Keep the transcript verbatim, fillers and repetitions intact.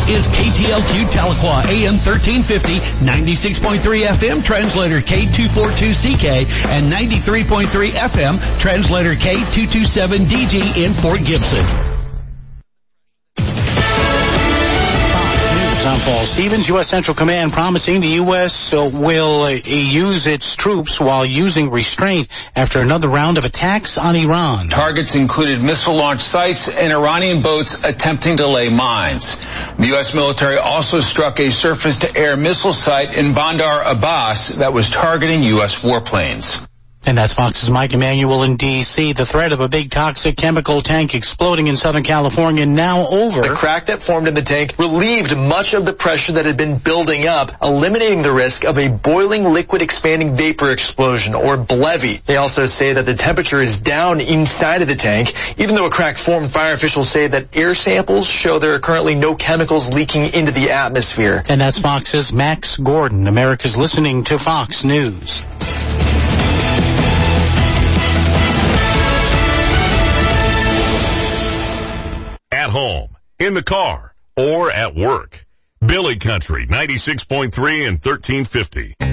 is K T L Q Tahlequah, A M thirteen fifty, ninety-six point three F M, translator K two forty-two C K, and ninety-three point three F M, translator K two twenty-seven D G in Fort Gibson. I'm Paul Stevens. U S. Central Command promising the U S uh, will uh, use its troops while using restraint after another round of attacks on Iran. Targets included missile launch sites and Iranian boats attempting to lay mines. The U S military also struck a surface-to-air missile site in Bandar Abbas that was targeting U S warplanes. And that's Fox's Mike Emanuel in D C The threat of a big toxic chemical tank exploding in Southern California now over. The crack that formed in the tank relieved much of the pressure that had been building up, eliminating the risk of a boiling liquid expanding vapor explosion, or B L E V I. They also say that the temperature is down inside of the tank. Even though a crack formed, fire officials say that air samples show there are currently no chemicals leaking into the atmosphere. And that's Fox's Max Gordon. America's listening to Fox News. At home, in the car, or at work. Billy Country, ninety-six point three and thirteen fifty.